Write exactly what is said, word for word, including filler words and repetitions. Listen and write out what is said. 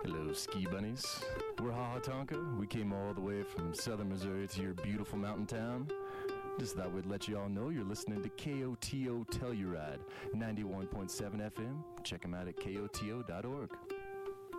Hello, ski bunnies. We're Ha Ha Tonka. We came all the way from southern Missouri to your beautiful mountain town. Just thought we'd let you all know you're listening to K O T O Telluride, ninety-one point seven F M. Check them out at K O T O dot org.